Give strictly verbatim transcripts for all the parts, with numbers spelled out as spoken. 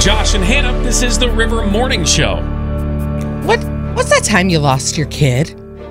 Josh and Hannah. This is the River Morning Show. What? What's that time you lost your kid?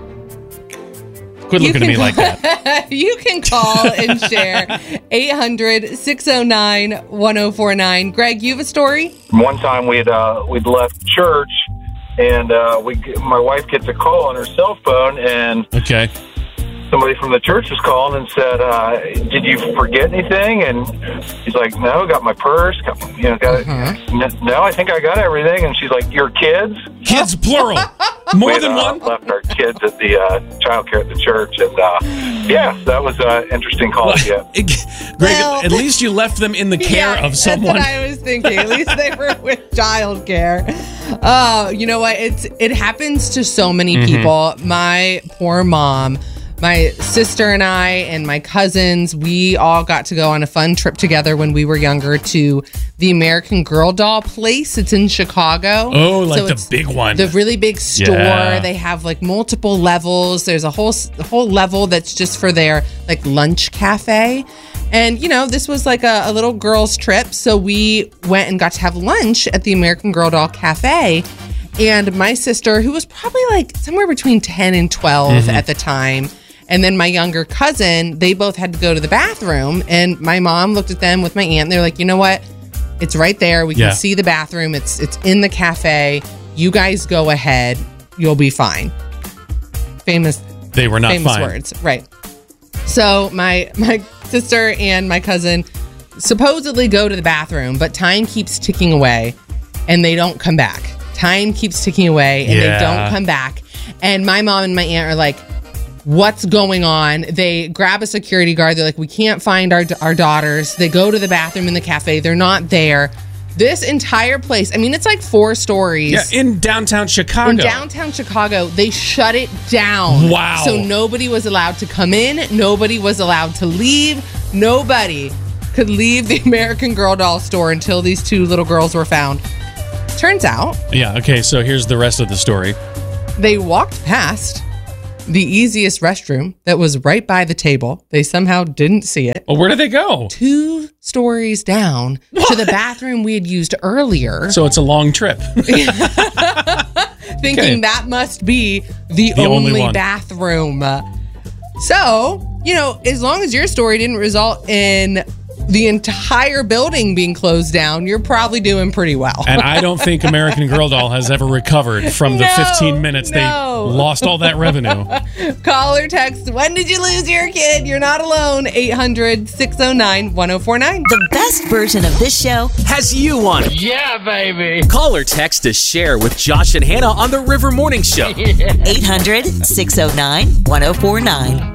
Quit looking at me like that. You can call and share eight hundred, six oh nine, one oh four nine. Greg, you have a story? One time we'd uh, we'd left church, and uh, we my wife gets a call on her cell phone, and Okay. somebody from the church was calling and said, uh, "Did you forget anything?" And he's like, "No, got my purse. Got, you know, got it. No, I think I got everything." And she's like, "Your kids?" Kids, plural. More We'd, than uh, one? left our kids at the uh, childcare at the church, and uh, yeah, that was an interesting call to get. Greg, Well- at least you left them in the care Yeah, of someone. That's what I was thinking. At least they were with childcare. Oh, you know what? It's it happens to so many Mm-hmm. people. My poor mom, my sister and I, and my cousins, we all got to go on a fun trip together when we were younger to the American Girl doll place. It's in Chicago. Oh, like So the it's big one. The really big store. Yeah. They have like multiple levels. There's a whole a whole level that's just for their like lunch cafe. And, you know, this was like a, a little girl's trip. So we went and got to have lunch at the American Girl Doll Cafe. And my sister, who was probably like somewhere between ten and twelve Mm-hmm. at the time, and then my younger cousin, they both had to go to the bathroom. And my mom looked at them with my aunt. And they're like, you know what? It's right there. We can Yeah. see the bathroom. It's it's in the cafe. You guys go ahead. You'll be fine. Famous They were not famous fine. words. Right. So my my sister and my cousin supposedly go to the bathroom, but time keeps ticking away and they don't come back. Time keeps ticking away and Yeah. they don't come back. And my mom and my aunt are like, what's going on? They grab a security guard. They're like, we can't find our our daughters. They go to the bathroom in the cafe. They're not there. This entire place, I mean, it's like four stories. Yeah, in downtown Chicago. In downtown Chicago, they shut it down. Wow. So nobody was allowed to come in. Nobody was allowed to leave. Nobody could leave the American Girl doll store until these two little girls were found. Turns out Yeah, okay, so here's the rest of the story. they walked past the easiest restroom that was right by the table. They somehow didn't see it. Well, where did they go? Two stories down to the bathroom we had used earlier. So it's a long trip. Thinking Okay. that must be the, The only only, one. bathroom. So, you know, as long as your story didn't result in the entire building being closed down, you're probably doing pretty well. And I don't think American Girl Doll has ever recovered from the No, fifteen minutes no. they lost all that revenue. Call or text, when did you lose your kid? You're not alone. eight hundred, six oh nine, one oh four nine. The best version of this show Has you on it. Yeah, baby. Call or text to share with Josh and Hannah on the River Morning Show. eight hundred, six oh nine, one oh four nine.